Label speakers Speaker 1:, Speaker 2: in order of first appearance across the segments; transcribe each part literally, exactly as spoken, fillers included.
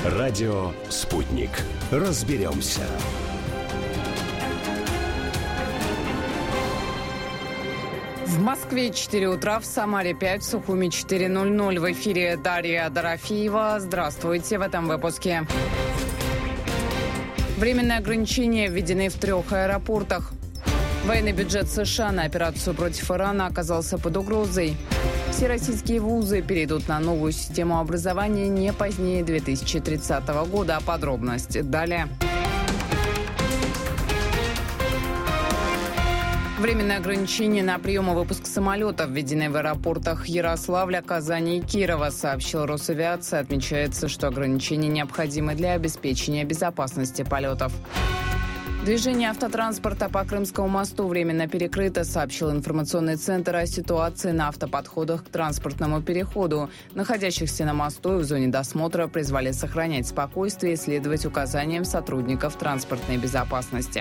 Speaker 1: Радио «Спутник». Разберемся.
Speaker 2: В Москве четыре утра, в Самаре пять, в Сухуми четыре ноль ноль. В эфире Дарья Дорофеева. Здравствуйте в этом выпуске. Временные ограничения введены в трех аэропортах. Военный бюджет США на операцию против Ирана оказался под угрозой. Все российские вузы перейдут на новую систему образования не позднее две тысячи тридцатого года. А подробности далее. Временные ограничения на прием и выпуск самолетов введены в аэропортах Ярославля, Казани и Кирова, сообщил Росавиация. Отмечается, что ограничения необходимы для обеспечения безопасности полетов. Движение автотранспорта по Крымскому мосту временно перекрыто, сообщил информационный центр о ситуации на автоподходах к транспортному переходу. Находящихся на мосту и в зоне досмотра призвали сохранять спокойствие и следовать указаниям сотрудников транспортной безопасности.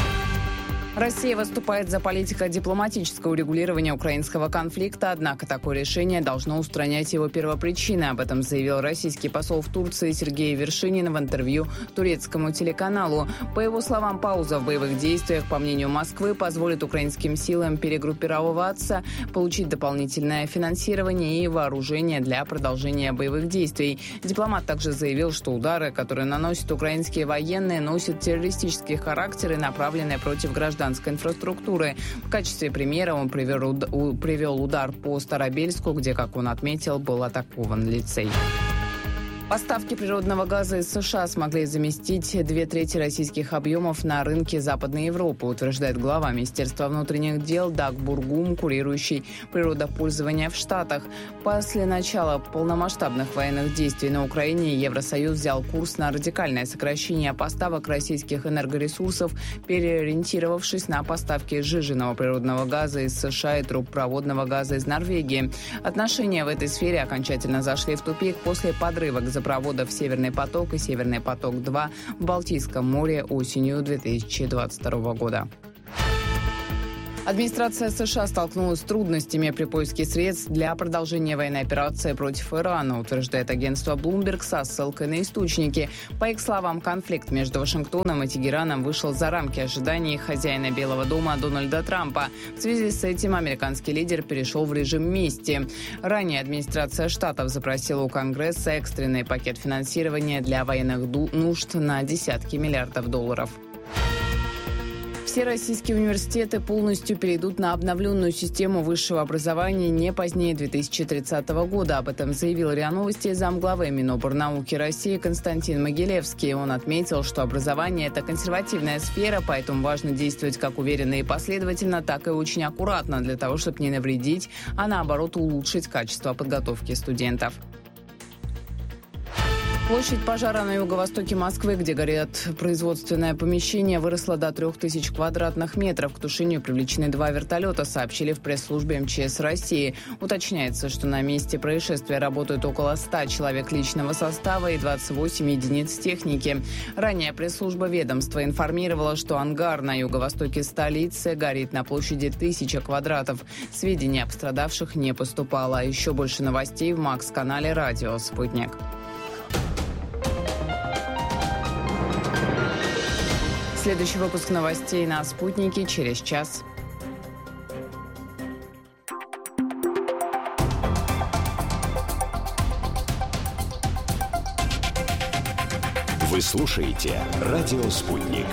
Speaker 2: Россия выступает за политико-дипломатическое урегулирование украинского конфликта, однако такое решение должно устранять его первопричины. Об этом заявил российский посол в Турции Сергей Вершинин в интервью турецкому телеканалу. По его словам, пауза в боевых действиях, по мнению Москвы, позволит украинским силам перегруппироваться, получить дополнительное финансирование и вооружение для продолжения боевых действий. Дипломат также заявил, что удары, которые наносят украинские военные, носят террористический характер и направлены против граждан инфраструктуры. В качестве примера он привел, привел удар по Старобельску, где, как он отметил, был атакован лицей. Поставки природного газа из США смогли заместить две трети российских объемов на рынке Западной Европы, утверждает глава Министерства внутренних дел Даг Бургум, курирующий природопользование в Штатах. После начала полномасштабных военных действий на Украине Евросоюз взял курс на радикальное сокращение поставок российских энергоресурсов, переориентировавшись на поставки сжиженного природного газа из США и трубопроводного газа из Норвегии. Отношения в этой сфере окончательно зашли в тупик после подрыва газопроводов «Северный поток» и «Северный поток-два» в Балтийском море осенью две тысячи двадцать второго года. Администрация США столкнулась с трудностями при поиске средств для продолжения военной операции против Ирана, утверждает агентство Bloomberg со ссылкой на источники. По их словам, конфликт между Вашингтоном и Тегераном вышел за рамки ожиданий хозяина Белого дома Дональда Трампа. В связи с этим американский лидер перешел в режим мести. Ранее администрация штатов запросила у Конгресса экстренный пакет финансирования для военных нужд на десятки миллиардов долларов. Все российские университеты полностью перейдут на обновленную систему высшего образования не позднее две тысячи тридцатого года. Об этом заявил РИА Новости замглавы Миноборнауки России Константин Могилевский. Он отметил, что образование – это консервативная сфера, поэтому важно действовать как уверенно и последовательно, так и очень аккуратно для того, чтобы не навредить, а наоборот улучшить качество подготовки студентов. Площадь пожара на юго-востоке Москвы, где горят производственное помещение, выросла до трех тысяч квадратных метров. К тушению привлечены два вертолета, сообщили в пресс-службе эм че эс России. Уточняется, что на месте происшествия работают около ста человек личного состава и двадцать восемь единиц техники. Ранее пресс-служба ведомства информировала, что ангар на юго-востоке столицы горит на площади тысяча квадратов. Сведений о пострадавших не поступало. Еще больше новостей в Макс-канале «Радио Спутник». Следующий выпуск новостей на «Спутнике» через час.
Speaker 1: Вы слушаете «Радио Спутник».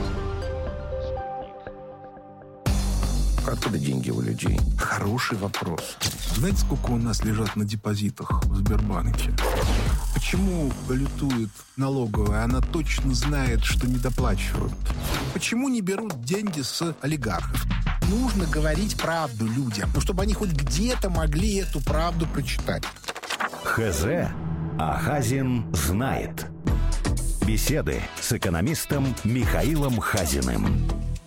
Speaker 3: Откуда деньги у людей?
Speaker 4: Хороший вопрос. Знаете, сколько у нас лежат на депозитах в Сбербанке? Почему балетует налоговая? Она точно знает, что недоплачивают. Почему не берут деньги с олигархов? Нужно говорить правду людям, ну, чтобы они хоть где-то могли эту правду прочитать.
Speaker 1: ХЗ, а Хазин знает. Беседы с экономистом Михаилом Хазиным.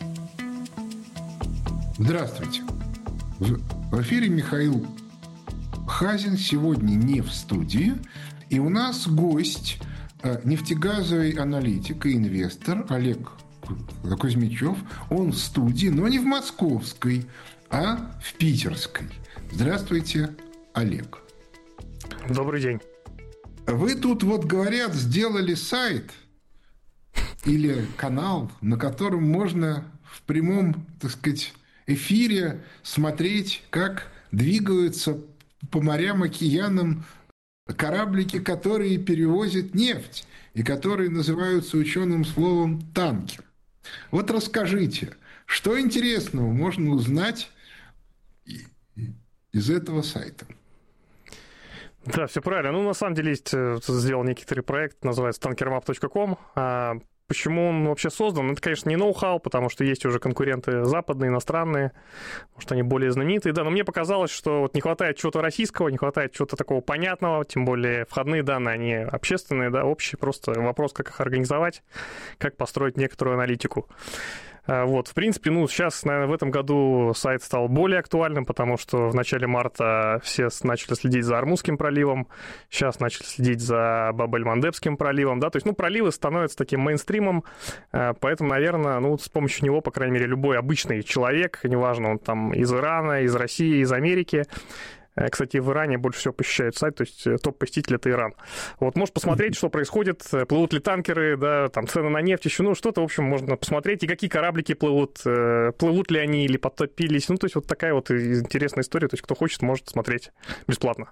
Speaker 5: Здравствуйте. В эфире Михаил Хазин. Сегодня не в студии. И у нас гость, нефтегазовый аналитик и инвестор Олег Кузьмичев. Он в студии, но не в московской, а в питерской. Здравствуйте, Олег.
Speaker 6: Добрый день.
Speaker 5: Вы тут, вот говорят, сделали сайт или канал, на котором можно в прямом, так сказать, эфире смотреть, как двигаются по морям, океанам кораблики, которые перевозят нефть и которые называются ученым словом танкер. Вот расскажите, что интересного можно узнать из этого сайта?
Speaker 3: Да, все правильно. Ну, на самом деле, есть, сделал некоторый проект, называется танкермап точка ком. Почему он вообще создан? Это, конечно, не ноу-хау, потому что есть уже конкуренты западные, иностранные, может, они более знаменитые, да, но мне показалось, что вот не хватает чего-то российского, не хватает чего-то такого понятного, тем более входные данные, они общественные, да, общие, просто вопрос, как их организовать, как построить некоторую аналитику. Вот, в принципе, ну, сейчас, наверное, в этом году сайт стал более актуальным, потому что в начале марта все начали следить за Ормузским проливом, сейчас начали следить за Баб-эль-Мандебским проливом, да, то есть, ну, проливы становятся таким мейнстримом, поэтому, наверное, ну, с помощью него, по крайней мере, любой обычный человек, неважно, он там из Ирана, из России, из Америки, кстати, в Иране больше всего посещают сайт, то есть топ-посетитель — это Иран. Вот, можешь посмотреть, что происходит, плывут ли танкеры, да, там цены на нефть еще, ну, что-то, в общем, можно посмотреть, и какие кораблики плывут, плывут ли они или потопились, ну, то есть вот такая вот интересная история, то есть кто хочет, может смотреть бесплатно.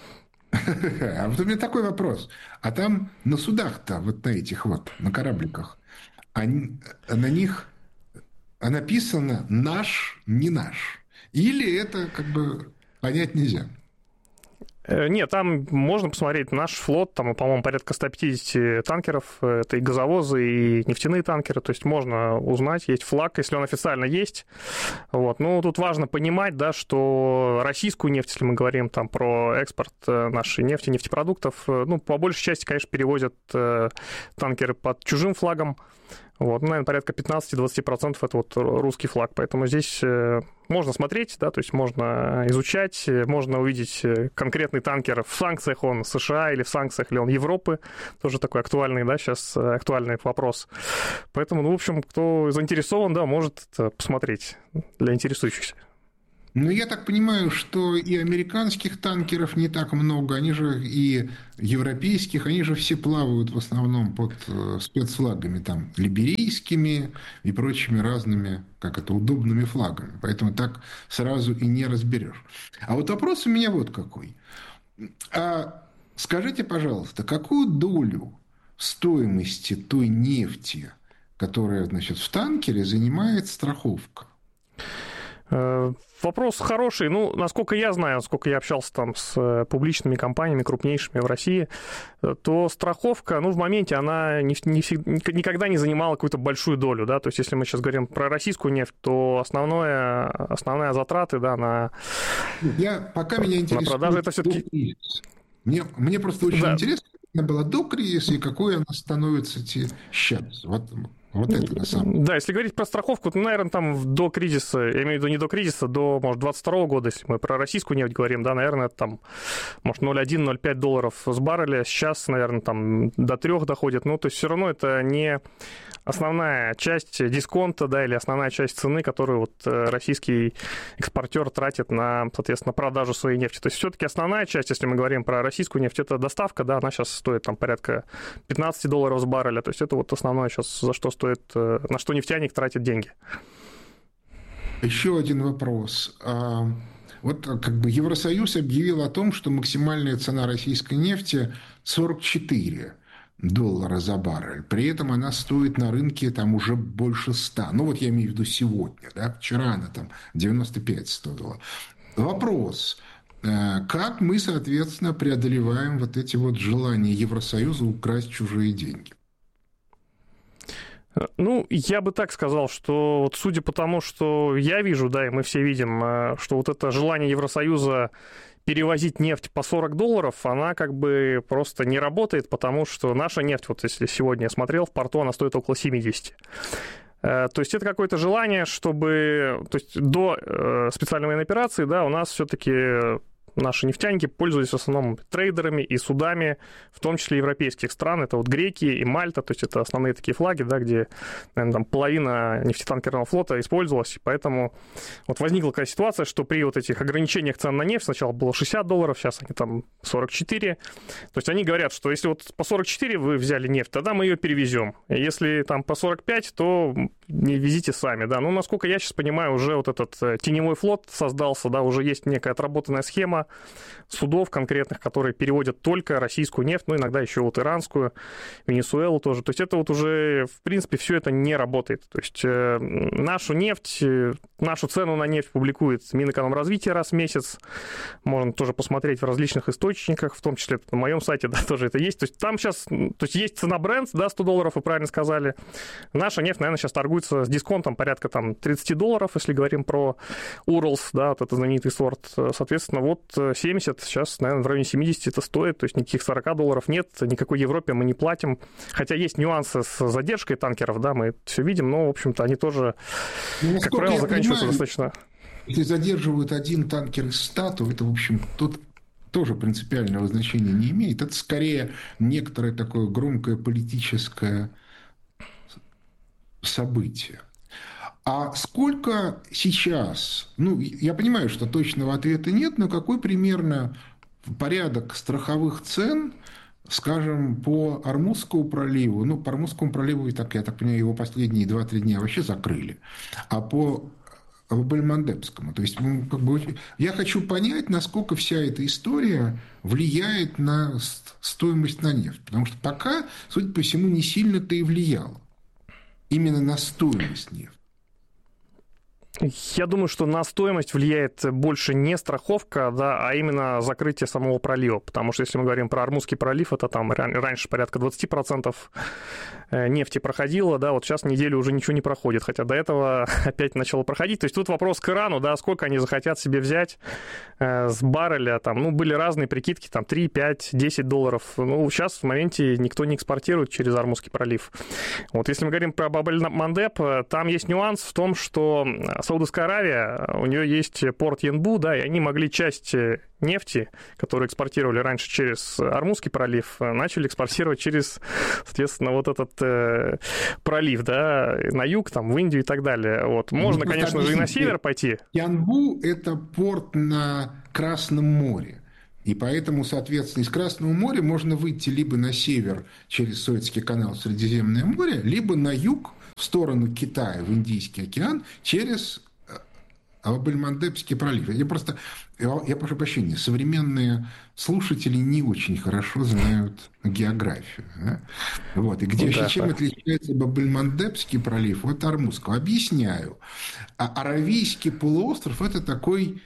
Speaker 5: А вот у меня такой вопрос. А там на судах-то, вот на этих вот, на корабликах, они, на них написано «наш», «не наш». Или это как бы... понять нельзя?
Speaker 3: Нет, там можно посмотреть наш флот, там, по-моему, порядка сто пятьдесят танкеров, это и газовозы, и нефтяные танкеры, то есть можно узнать, есть флаг, если он официально есть. Вот. Ну, тут важно понимать, да, что российскую нефть, если мы говорим там про экспорт нашей нефти, нефтепродуктов, ну, по большей части, конечно, перевозят танкеры под чужим флагом. Вот, ну, наверное, порядка пятнадцать-двадцать процентов это вот русский флаг, поэтому здесь можно смотреть, да, то есть можно изучать, можно увидеть конкретный танкер, в санкциях он США или в санкциях ли он Европы, тоже такой актуальный, да, сейчас актуальный вопрос. Поэтому, ну, в общем, кто заинтересован, да, может посмотреть для интересующихся.
Speaker 5: Ну, я так понимаю, что и американских танкеров не так много, они же и европейских, они же все плавают в основном под спецфлагами, там, либерийскими и прочими разными, как это, удобными флагами. Поэтому так сразу и не разберешь. А вот вопрос у меня вот какой. А скажите, пожалуйста, какую долю стоимости той нефти, которая, значит, в танкере, занимает страховка?
Speaker 3: Вопрос хороший. Ну, насколько я знаю, насколько я общался там с публичными компаниями, крупнейшими в России, то страховка, ну, в моменте она не, не, никогда не занимала какую-то большую долю, да, то есть если мы сейчас говорим про российскую нефть, то основное, основные затраты, да, на,
Speaker 5: я, пока меня интересует,
Speaker 3: на продажу это все-таки...
Speaker 5: Мне, мне просто очень
Speaker 3: да.
Speaker 5: интересно, как она была до кризиса и какой она становится сейчас. Вот... Вот это на самом деле.
Speaker 3: Да, если говорить про страховку, то, наверное, там до кризиса, я имею в виду не до кризиса, до, может, двадцать второго года, если мы про российскую нефть говорим, да, наверное, там, может, ноль целых один - ноль целых пять долларов с барреля, сейчас, наверное, там до трех доходит, ну, то есть все равно это не основная часть дисконта, да, или основная часть цены, которую вот российский экспортер тратит на, соответственно, продажу своей нефти. То есть все-таки основная часть, если мы говорим про российскую нефть, это доставка, да, она сейчас стоит там порядка пятнадцать долларов с барреля, то есть это вот основное сейчас, за что стоит, на что нефтяник тратит деньги.
Speaker 5: Еще один вопрос. Вот как бы Евросоюз объявил о том, что максимальная цена российской нефти сорок четыре доллара за баррель. При этом она стоит на рынке там уже больше ста. Ну вот я имею в виду сегодня. Да? Вчера она там девяносто пять стоила. Вопрос. Как мы, соответственно, преодолеваем вот эти вот желания Евросоюза украсть чужие деньги?
Speaker 3: Ну, я бы так сказал, что вот судя по тому, что я вижу, да, и мы все видим, что вот это желание Евросоюза перевозить нефть по сорок долларов, она как бы просто не работает, потому что наша нефть, вот если сегодня я смотрел, в порту она стоит около семьдесят. То есть это какое-то желание, чтобы... То есть до специальной военной операции, да, у нас все-таки наши нефтяники пользовались в основном трейдерами и судами, в том числе европейских стран. Это вот Грекия и Мальта, то есть это основные такие флаги, да, где, наверное, там половина нефтетанкерного флота использовалась. Поэтому вот возникла такая ситуация, что при вот этих ограничениях цен на нефть сначала было шестьдесят долларов, сейчас они там сорок четыре. То есть они говорят, что если вот по сорок четыре вы взяли нефть, тогда мы ее перевезем. Если там по сорок пять, то не везите сами, да. Ну, насколько я сейчас понимаю, уже вот этот теневой флот создался, да, уже есть некая отработанная схема судов конкретных, которые переводят только российскую нефть, ну, иногда еще вот иранскую, Венесуэлу тоже. То есть это вот уже, в принципе, все это не работает. То есть э, нашу нефть, э, нашу цену на нефть публикует Минэкономразвития раз в месяц. Можно тоже посмотреть в различных источниках, в том числе на моем сайте, да, тоже это есть. То есть там сейчас, то есть есть цена Brent, да, сто долларов, вы правильно сказали. Наша нефть, наверное, сейчас торгуется с дисконтом порядка там тридцать долларов, если говорим про Уралс, да, вот это знаменитый сорт. Соответственно, вот семьдесят, сейчас, наверное, в районе семьдесят это стоит, то есть никаких сорок долларов нет, никакой Европе мы не платим. Хотя есть нюансы с задержкой танкеров, да, мы все видим, но, в общем-то, они тоже, ну, как правило, заканчиваются понимаю, достаточно...
Speaker 5: Если задерживают один танкер из ста, то это, в общем, тут тоже принципиального значения не имеет. Это скорее некоторое такое громкое политическое событие. А сколько сейчас, ну, я понимаю, что точного ответа нет, но какой примерно порядок страховых цен, скажем, по Ормузскому проливу, ну, по Ормузскому проливу, так, я так понимаю, его последние два-три дня вообще закрыли, а по Баб-эль-Мандебскому, то есть, ну, как бы, я хочу понять, насколько вся эта история влияет на стоимость на нефть, потому что пока, судя по всему, не сильно-то и влияло именно на стоимость нефти.
Speaker 3: Я думаю, что на стоимость влияет больше не страховка, да, а именно закрытие самого пролива. Потому что если мы говорим про Ормузский пролив, это там раньше порядка двадцать процентов нефти проходило, да, вот сейчас неделю уже ничего не проходит, хотя до этого опять начало проходить. То есть тут вопрос к Ирану, да, сколько они захотят себе взять э, с барреля, там, ну, были разные прикидки, там, три, пять, десять долларов. Ну, сейчас в моменте никто не экспортирует через Ормузский пролив. Вот, если мы говорим про Баб-эль-Мандеб, там есть нюанс в том, что Саудовская Аравия, у нее есть порт Янбу, да, и они могли часть нефти, которую экспортировали раньше через Ормузский пролив, начали экспортировать через, соответственно, вот этот э, пролив, да, на юг, там, в Индию и так далее. Вот. Можно, ну, конечно же, и на север пойти.
Speaker 5: Янбу – это порт на Красном море. И поэтому, соответственно, из Красного моря можно выйти либо на север через Суэцкий канал в Средиземное море, либо на юг в сторону Китая, в Индийский океан, через Баб-эль-Мандебский пролив. Я просто, я, я прошу прощения, современные слушатели не очень хорошо знают географию. Да? Вот. И где, да, чем отличается Баб-эль-Мандебский пролив от Ормузского? Объясняю. А Аравийский полуостров – это такой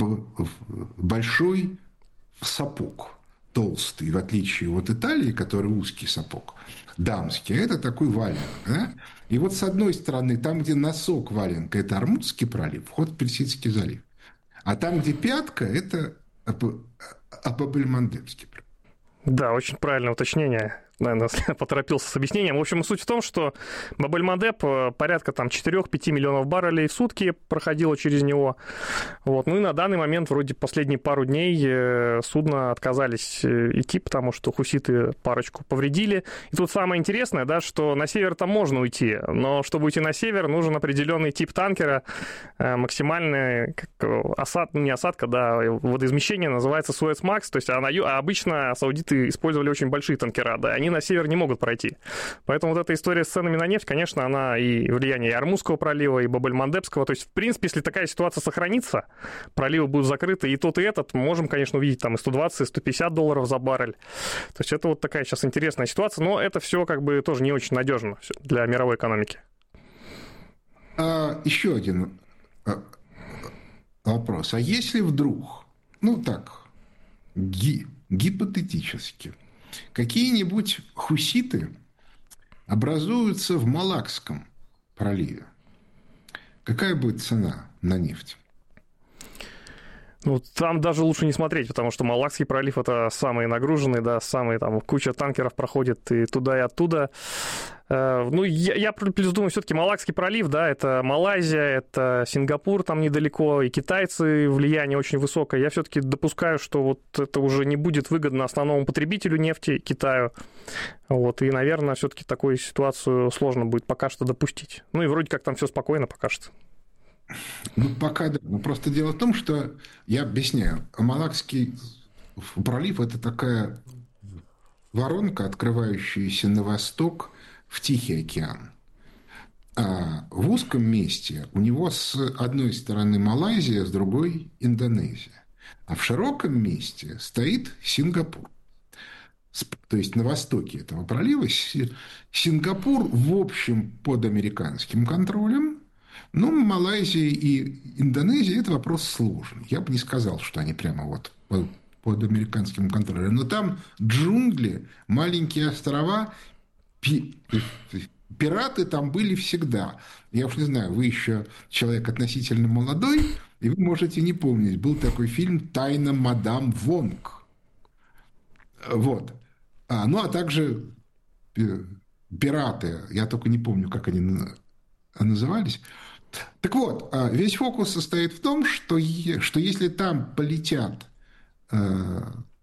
Speaker 5: большой сапог, толстый, в отличие от Италии, который узкий сапог, дамский, это такой валенок. Да? И вот с одной стороны, там, где носок валенка, это Ормузский пролив, вход в Персидский залив. А там, где пятка, это Баб-эль-Мандебский пролив.
Speaker 3: Да, очень правильное уточнение. Наверное, поторопился с объяснением. В общем, суть в том, что Баб-эль-Мандеб порядка там четыре-пять миллионов баррелей в сутки проходило через него. Вот. Ну и на данный момент, вроде последние пару дней, судна отказались идти, потому что хуситы парочку повредили. И тут самое интересное, да, что на север там можно уйти, но чтобы уйти на север, нужен определенный тип танкера, максимальный как, осад, ну не осадка, да, водоизмещение называется Суэцмакс, то есть а, на, а обычно саудиты использовали очень большие танкера, да, они на север не могут пройти. Поэтому вот эта история с ценами на нефть, конечно, она и влияние и Ормузского пролива, и Баб-эль-Мандебского. То есть, в принципе, если такая ситуация сохранится, проливы будут закрыты, и тот, и этот, мы можем, конечно, увидеть там и сто двадцать, и сто пятьдесят долларов за баррель. То есть это вот такая сейчас интересная ситуация, но это все как бы тоже не очень надежно для мировой экономики.
Speaker 5: А, еще один вопрос. А если вдруг, ну так, ги, гипотетически, какие-нибудь хуситы образуются в Малакском проливе, какая будет цена на нефть?
Speaker 3: Ну, там даже лучше не смотреть, потому что Малакский пролив — это самый нагруженный, да, самый, там, куча танкеров проходит и туда, и оттуда. Ну, я, я плюс думаю, все-таки Малакский пролив, да, это Малайзия, это Сингапур там недалеко, и китайцы, влияние очень высокое. Я все-таки допускаю, что вот это уже не будет выгодно основному потребителю нефти, Китаю. Вот, и, наверное, все-таки такую ситуацию сложно будет пока что допустить. Ну, и вроде как там все спокойно пока что.
Speaker 5: Ну, пока да. Но просто дело в том, что, я объясняю, Малакский пролив – это такая воронка, открывающаяся на восток в Тихий океан. А в узком месте у него с одной стороны Малайзия, с другой – Индонезия. А в широком месте стоит Сингапур. То есть, на востоке этого пролива Сингапур, в общем, под американским контролем. Ну, Малайзия и Индонезия – это вопрос сложный. Я бы не сказал, что они прямо вот под, под американским контролем. Но там джунгли, маленькие острова, пи, пираты там были всегда. Я уж не знаю, вы еще человек относительно молодой, и вы можете не помнить. Был такой фильм «Тайна мадам Вонг». Вот. А, ну, а также пираты. Я только не помню, как они назывались. Так вот, весь фокус состоит в том, что, что если там полетят э,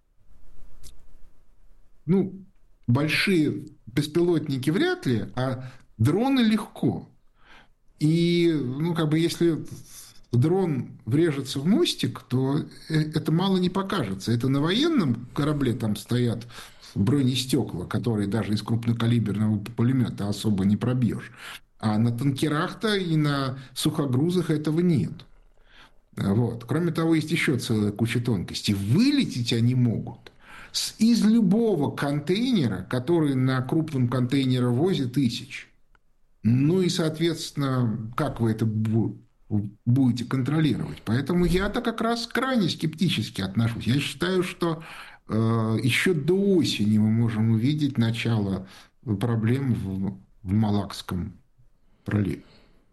Speaker 5: ну, большие беспилотники вряд ли, а дроны легко. И, ну, как бы, если дрон врежется в мостик, то это мало не покажется. Это на военном корабле там стоят бронестекла, которые даже из крупнокалиберного пулемета особо не пробьешь. А на танкерах-то и на сухогрузах этого нет. Вот. Кроме того, есть еще целая куча тонкостей. Вылететь они могут из любого контейнера, который на крупном контейнеровозе тысяч. Ну и, соответственно, как вы это будете контролировать? Поэтому я-то как раз крайне скептически отношусь. Я считаю, что э, еще до осени мы можем увидеть начало проблем в, в Малакском проливе.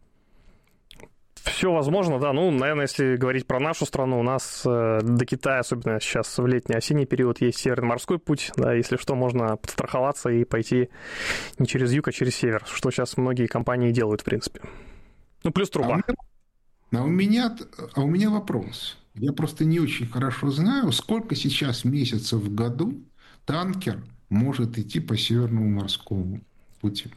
Speaker 3: Все возможно, да. Ну, наверное, если говорить про нашу страну, у нас э, до Китая, особенно сейчас в летний-осенний период, есть Северный морской путь. Да, если что, можно подстраховаться и пойти не через юг, а через север, что сейчас многие компании делают, в принципе. Ну, плюс труба.
Speaker 5: А у меня, а у меня, а у меня вопрос. Я просто не очень хорошо знаю, сколько сейчас месяцев в году танкер может идти по Северному морскому пути.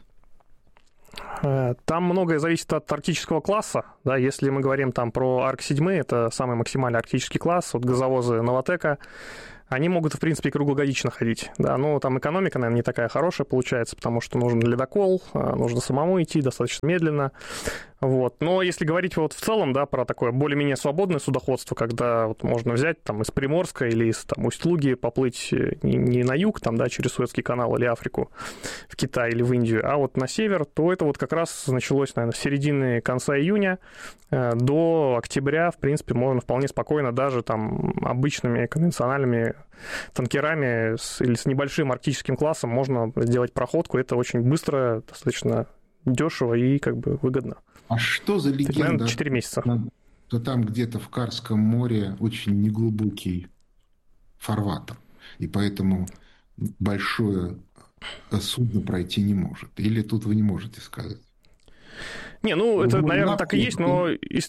Speaker 3: Там многое зависит от арктического класса. Да, если мы говорим там про Арк семь, это самый максимальный арктический класс, вот газовозы Новотека, они могут, в принципе, круглогодично ходить. Да, но там экономика, наверное, не такая хорошая получается, потому что нужен ледокол, нужно самому идти достаточно медленно. Вот. Но если говорить вот в целом, да, про такое более-менее свободное судоходство, когда вот можно взять там из Приморска или из там, Усть-Луги, поплыть не, не на юг, там, да, через Суэцкий канал или Африку, в Китай или в Индию, а вот на север, то это вот как раз началось, наверное, с середины конца июня э, до октября, в принципе, можно вполне спокойно даже там обычными конвенциональными танкерами с, или с небольшим арктическим классом можно сделать проходку. Это очень быстро, достаточно дешево и как бы выгодно.
Speaker 5: А что за легенда?
Speaker 3: наверное, четыре месяца.
Speaker 5: То там где-то в Карском море очень неглубокий фарватер, и поэтому большое судно пройти не может. Или тут вы не можете сказать?
Speaker 3: Не, ну, это, ну, наверное, так и есть, но...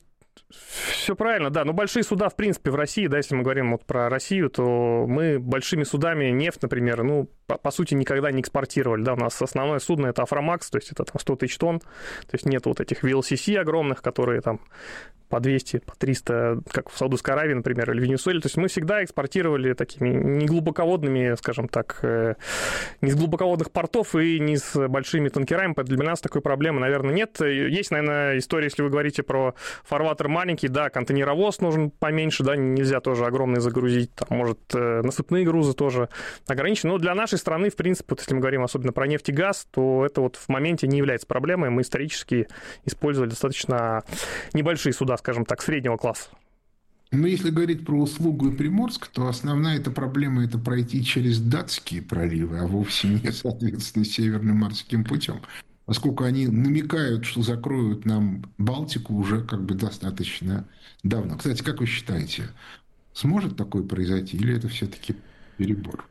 Speaker 3: Все правильно, да. Но большие суда, в принципе, в России, да, если мы говорим вот про Россию, то мы большими судами нефть, например, ну, по, по сути, никогда не экспортировали. Да, у нас основное судно — это Афромакс, то есть это там сто тысяч тонн, то есть нет вот этих ви эл си си огромных, которые там по двести, по триста, как в Саудовской Аравии, например, или в Венесуэле. То есть мы всегда экспортировали такими неглубоководными, скажем так, не с глубоководных портов и не с большими танкерами. Для нас такой проблемы, наверное, нет. Есть, наверное, история, если вы говорите про фарватер маленький, да, контейнеровоз нужен поменьше, да, нельзя тоже огромный загрузить, там, может, насыпные грузы тоже ограничены. Но для нашей страны, в принципе, вот если мы говорим особенно про нефть и газ, то это вот в моменте не является проблемой. Мы исторически использовали достаточно небольшие суда, скажем так, среднего класса.
Speaker 5: Но если говорить про Услугу и Приморск, то основная эта проблема – это пройти через датские проливы, а вовсе не, соответственно, Северным морским путем. Поскольку они намекают, что закроют нам Балтику уже как бы достаточно давно. Кстати, как вы считаете, Сможет такое произойти, или это все-таки перебор?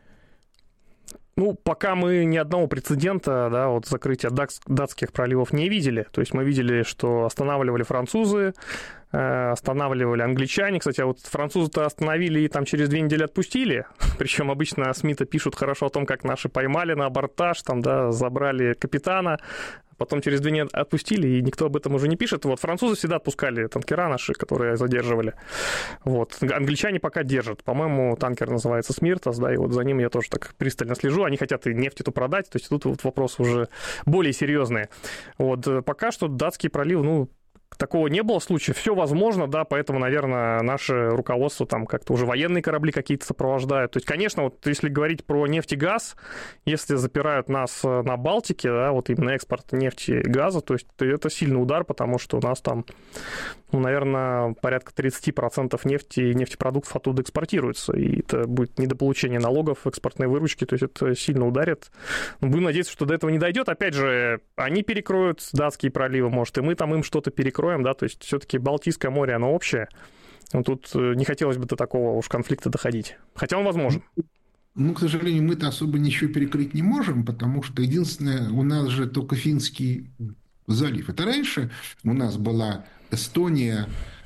Speaker 3: Ну, пока мы ни одного прецедента, да, вот закрытия датских проливов не видели. То есть мы видели, что останавливали французы, останавливали англичане. Кстати, а вот французы-то остановили и там через две недели отпустили. Причем обычно СМИ-то пишут хорошо о том, как наши поймали на абортаж, там, да, забрали капитана, потом через две недели отпустили, и никто об этом уже не пишет. Вот французы всегда отпускали танкера наши, которые задерживали. Вот. Англичане пока держат. По-моему, танкер называется «Смиртас», да, и вот за ним я тоже так пристально слежу. Они хотят и нефть эту продать, то есть тут вот вопросы уже более серьезные. Вот. Пока что датский пролив, ну, такого не было случая. Все возможно, да, поэтому, наверное, наше руководство там как-то уже военные корабли какие-то сопровождают. То есть, конечно, вот если говорить про нефть и газ, если запирают нас на Балтике, да, вот именно экспорт нефти и газа, то есть это сильный удар, потому что у нас там, ну, наверное, порядка тридцать процентов нефти и нефтепродуктов оттуда экспортируется, и это будет недополучение налогов, экспортной выручки, то есть это сильно ударит. Будем надеяться, что до этого не дойдет. Опять же, они перекроют датские проливы, может, и мы там им что-то перекроем, да, то есть все-таки Балтийское море, оно общее. Но тут не хотелось бы до такого уж конфликта доходить. Хотя он возможен.
Speaker 5: Ну, к сожалению, мы-то особо ничего перекрыть не можем, потому что единственное, у нас же только Финский залив. Это раньше у нас была Эстония,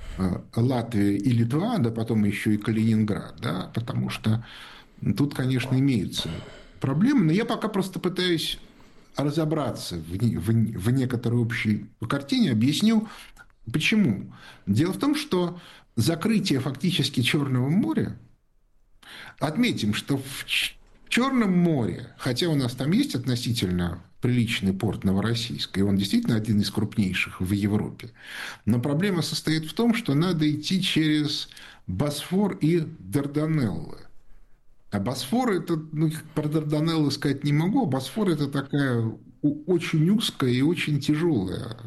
Speaker 5: Латвия и Литва, да потом еще и Калининград, да, потому что тут, конечно, имеются проблемы, но я пока просто пытаюсь разобраться в, в, в некоторой общей картине, объясню, почему. Дело в том, что закрытие фактически Черного моря, отметим, что в Черном море, хотя у нас там есть относительно приличный порт Новороссийск, и он действительно один из крупнейших в Европе, но проблема состоит в том, что надо идти через Босфор и Дарданеллы. А Босфор, это, ну, про Дарданеллы сказать не могу, а Босфор это такая очень узкая и очень тяжелая.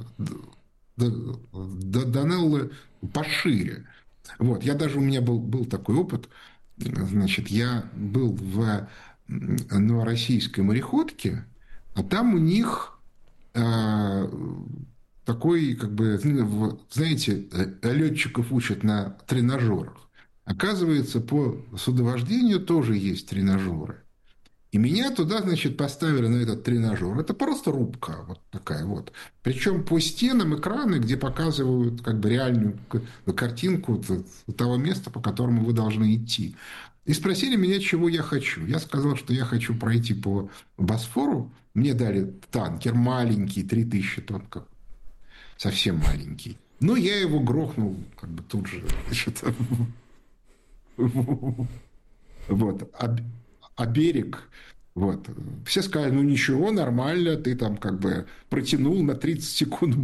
Speaker 5: Дарданеллы пошире. Вот. Я даже, у меня был, был такой опыт, значит, я был в Новороссийской мореходке, а там у них э, такой, как бы, знаете, летчиков учат на тренажерах. Оказывается, по судовождению тоже есть тренажеры. И меня туда, значит, поставили на этот тренажер. Это просто рубка вот такая вот. Причем по стенам экраны, где показывают как бы реальную картинку того места, по которому вы должны идти. И спросили меня, чего я хочу. Я сказал, что я хочу пройти по Босфору. Мне дали танкер маленький, три тысячи тонн, как совсем маленький. Но я его грохнул как бы тут же. Значит, вот. А, а берег, вот. Все сказали, ну ничего, нормально, ты там как бы протянул на тридцать секунд